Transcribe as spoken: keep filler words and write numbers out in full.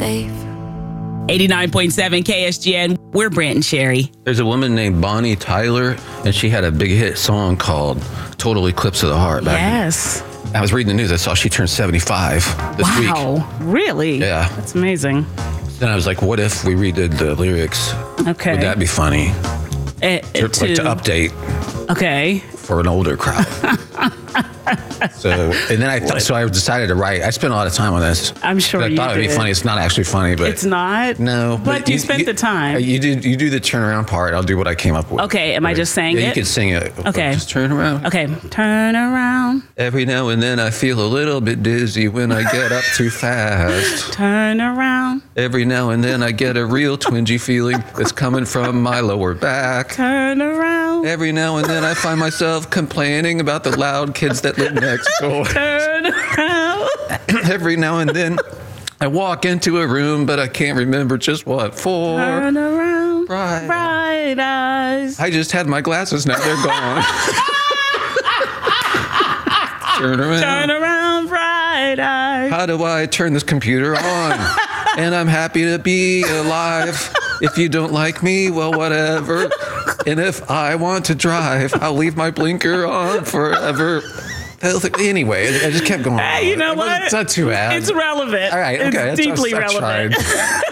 safe. eighty-nine point seven K S G N. We're Brant and Sherry. There's a woman named Bonnie Tyler, and she had a big hit song called Total Eclipse of the Heart. Back Yes. I was reading the news. I saw she turned seventy-five this week. Wow. Really? Yeah. That's amazing. Then I was like, what if we redid the lyrics? Okay. Would that be funny? Eh, To, to- like to update Okay. for an older crowd. So, and then I th- so I decided to write. I spent a lot of time on this. I'm sure I you thought it'd be did. funny. It's not actually funny, but It's not? No, But you spent the time. You do you do the turnaround part. I'll do what I came up with. Okay, am I just saying yeah, it? You can sing it. Okay. Just turn around. Okay. Turn around. Every now and then I feel a little bit dizzy when I get up too fast. Turn around. Every now and then I get a real twingy feeling that's coming from my lower back. Turn around. Every now and then I find myself complaining about the loud kids that live next door. Turn around. Every now and then I walk into a room, but I can't remember just what for. Turn around. Bright. Bright eyes. I just had my glasses, now they're gone. Turn around. Turn around. Bright eyes. How do I turn this computer on? And I'm happy to be alive. If you don't like me, well, whatever. And if I want to drive, I'll leave my blinker on forever. Anyway, I just kept going. Hey, you know It what? wasn't- It's not too bad. It's relevant. All right, okay. It's That's- deeply I- I relevant. tried.